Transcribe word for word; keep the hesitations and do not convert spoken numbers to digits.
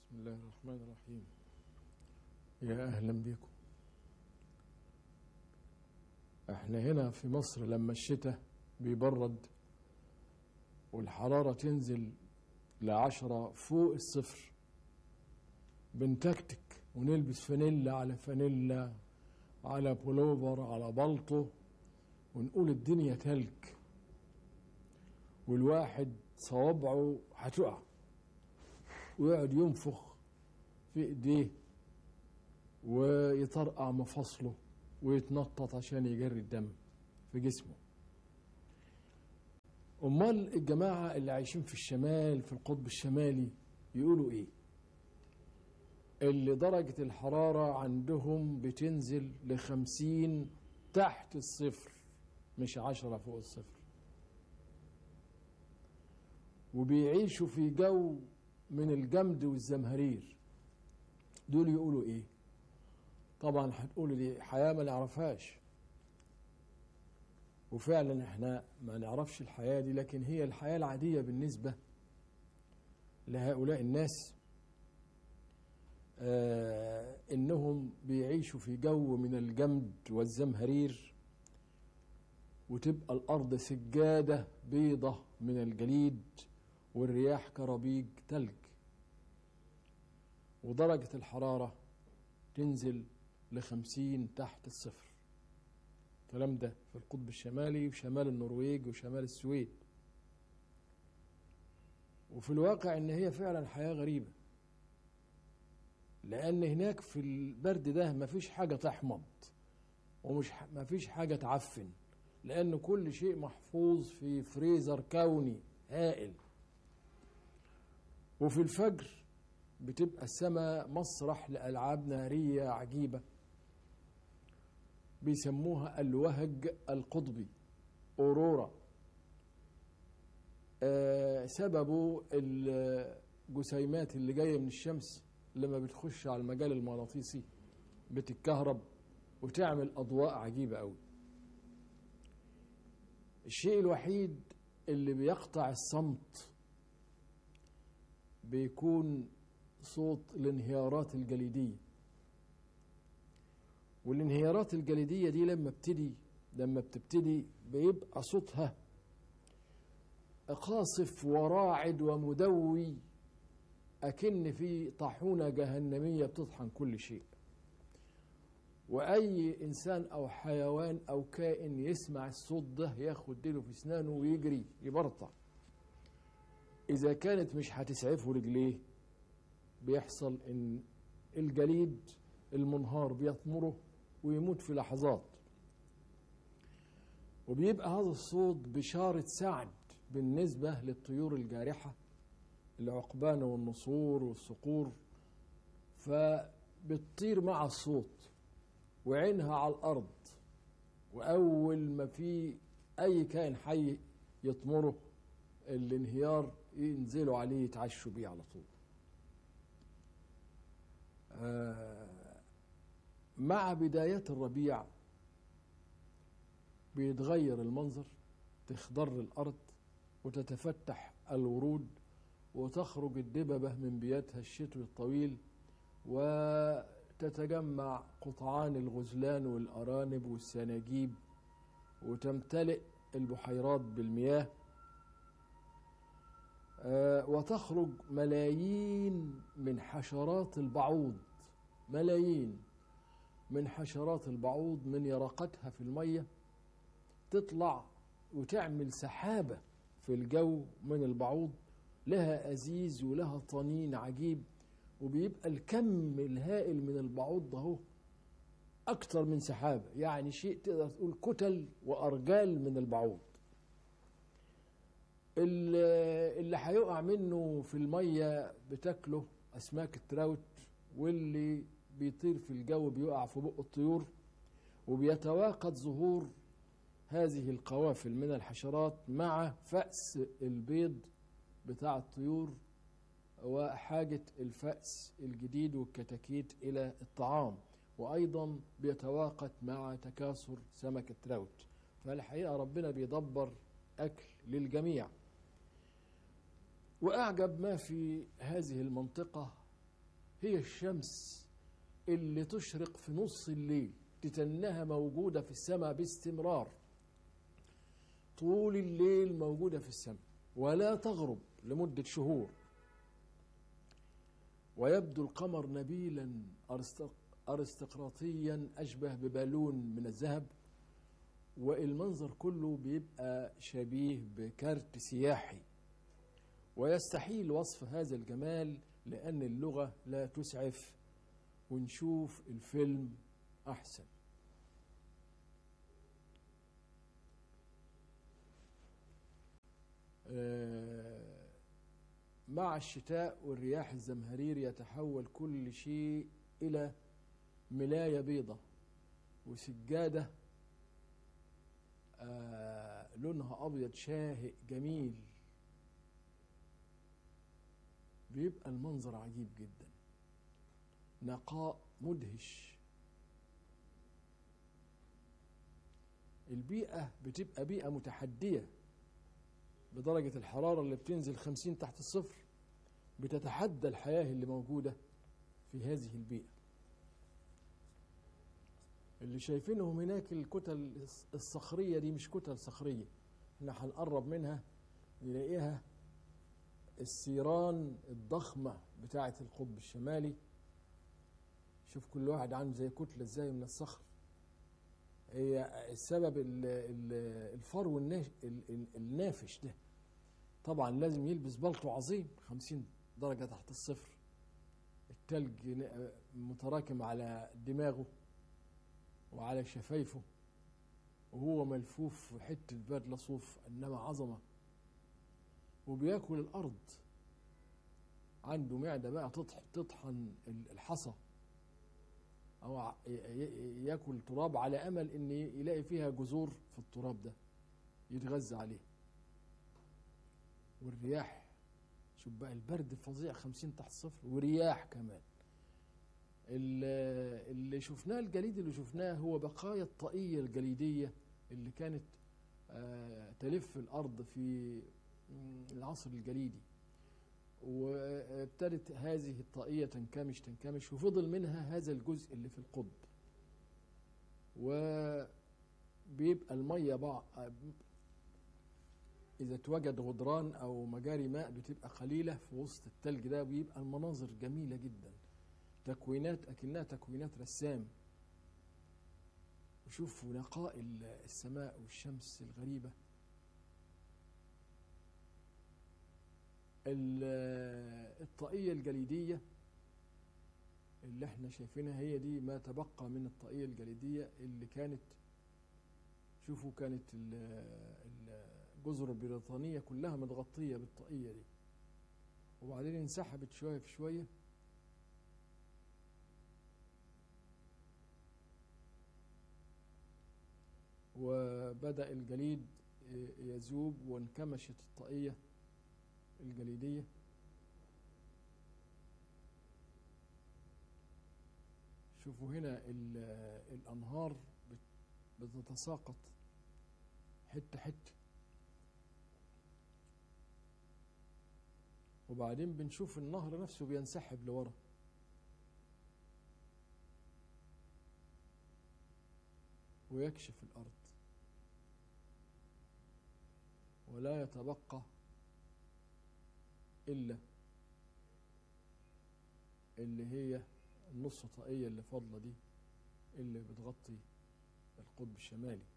بسم الله الرحمن الرحيم. يا أهلا بكم. احنا هنا في مصر لما الشتاء بيبرد والحرارة تنزل لعشرة فوق الصفر بنتكتك ونلبس فانيلا على فانيلا على بولوفر على بلطو ونقول الدنيا تلج، والواحد صوابعه هتقع ويقعد ينفخ في ايديه ويطرقع مفاصله ويتنطط عشان يجري الدم في جسمه. امال الجماعة اللي عايشين في الشمال في القطب الشمالي يقولوا ايه؟ اللي درجة الحرارة عندهم بتنزل لخمسين تحت الصفر مش عشرة فوق الصفر، وبيعيشوا في جو من الجمد والزمهرير. دول يقولوا ايه؟ طبعا هتقولوا دي حياة ما نعرفهاش، وفعلا احنا ما نعرفش الحياة دي، لكن هي الحياة العادية بالنسبة لهؤلاء الناس. آه انهم بيعيشوا في جو من الجمد والزمهرير، وتبقى الارض سجادة بيضة من الجليد والرياح كربيج تلج، ودرجة الحرارة تنزل لخمسين تحت الصفر. الكلام ده في القطب الشمالي وشمال النرويج وشمال السويد. وفي الواقع ان هي فعلا حياة غريبة، لان هناك في البرد ده مفيش حاجة تحمض ومش مفيش حاجة تعفن، لان كل شيء محفوظ في فريزر كوني هائل. وفي الفجر بتبقى السماء مسرح لألعاب نارية عجيبة بيسموها الوهج القطبي أورورا. آه سببه الجسيمات اللي جاية من الشمس لما بتخش على المجال المغناطيسي بتتكهرب وتعمل أضواء عجيبة أوي. الشيء الوحيد اللي بيقطع الصمت بيكون صوت الانهيارات الجليدية. والانهيارات الجليدية دي لما بتبتدي لما بتبتدي بيبقى صوتها قاصف وراعد ومدوي، أكن في طاحونة جهنمية بتطحن كل شيء. وأي إنسان أو حيوان أو كائن يسمع الصوت ده ياخد ديله في أسنانه ويجري يبرطع. إذا كانت مش هتسعفه رجليه بيحصل إن الجليد المنهار بيطمره ويموت في لحظات. وبيبقى هذا الصوت بشارة سعد بالنسبة للطيور الجارحة، العقبان والنسور والصقور، فبتطير مع الصوت وعينها على الأرض، وأول ما في أي كائن حي يطمره الانهيار ينزلوا عليه يتعشوا بيه على طول. آه مع بداية الربيع بيتغير المنظر، تخضر الأرض وتتفتح الورود وتخرج الدببة من بياتها الشتوي الطويل، وتتجمع قطعان الغزلان والأرانب والسناجيب، وتمتلئ البحيرات بالمياه، آه وتخرج ملايين من حشرات البعوض، ملايين من حشرات البعوض من يرقتها في المية تطلع وتعمل سحابة في الجو من البعوض، لها أزيز ولها طنين عجيب. وبيبقى الكم الهائل من البعوض ده هو أكتر من سحابة، يعني شيء تقدر تقول كتل وأرجال من البعوض. اللي هيقع منه في المية بتاكله أسماك التراوت، واللي بيطير في الجو بيقع في بق الطيور. وبيتواقد ظهور هذه القوافل من الحشرات مع فأس البيض بتاع الطيور وحاجة الفأس الجديد والكتاكيت إلى الطعام، وأيضا بيتواقد مع تكاثر سمك التراوت. فالحقيقة ربنا بيدبر أكل للجميع. وأعجب ما في هذه المنطقة هي الشمس اللي تشرق في نص الليل، تتنها موجودة في السماء باستمرار طول الليل، موجودة في السماء ولا تغرب لمدة شهور. ويبدو القمر نبيلا أرستقراطيا أشبه ببالون من الذهب، والمنظر كله بيبقى شبيه بكارت سياحي، ويستحيل وصف هذا الجمال لأن اللغة لا تسعف، ونشوف الفيلم أحسن. مع الشتاء والرياح الزمهرير يتحول كل شيء إلى ملاية بيضة وسجادة لونها أبيض شاهق جميل. بيبقى المنظر عجيب جدا، نقاء مدهش. البيئة بتبقى بيئة متحدية بدرجة الحرارة اللي بتنزل خمسين تحت الصفر، بتتحدى الحياة اللي موجودة في هذه البيئة. اللي شايفينهم هناك الكتل الصخرية دي مش كتل صخرية، احنا هنقرب منها نلاقيها السيران الضخمة بتاعة القطب الشمالي. شوف كل واحد عامل زي كتلة ازاي من الصخر. هي السبب الفرو النافش ده طبعا لازم يلبس بلطو عظيم خمسين درجة تحت الصفر، التلج متراكم على دماغه وعلى شفايفه، وهو ملفوف في حتة بدلة صوف، إنما عظمة. وبياكل الأرض، عنده معدة بقى تطحن الحصى أو ياكل تراب على أمل إن يلاقي فيها جذور في التراب ده يتغذى عليه. والرياح، شوف بقى البرد الفظيع خمسين تحت الصفر ورياح كمان. اللي شفناه الجليد اللي شفناه هو بقايا الطاقية الجليدية اللي كانت تلف الأرض في العصر الجليدي، وابتدت هذه الطاقية تنكمش تنكمش وفضل منها هذا الجزء اللي في القطب. وبيبقى المية بقى إذا توجد غدران أو مجاري ماء بتبقى قليلة في وسط التلج ده، بيبقى المناظر جميلة جدا، تكوينات أكنها تكوينات رسام. وشوفوا نقاء السماء والشمس الغريبة. الطاقية الجليدية اللي احنا شايفينها هي دي ما تبقى من الطاقية الجليدية اللي كانت، شوفوا كانت الجزر البريطانية كلها متغطية بالطاقية دي، وبعدين انسحبت شوية في شوية وبدأ الجليد يذوب وانكمشت الطاقية الجليدية. شوفوا هنا الأنهار بتتساقط حتة حتة، وبعدين بنشوف النهر نفسه بينسحب لورا. ويكشف الأرض ولا يتبقى إلا اللي هي النص طاقية اللي فاضلة دي اللي بتغطي القطب الشمالي.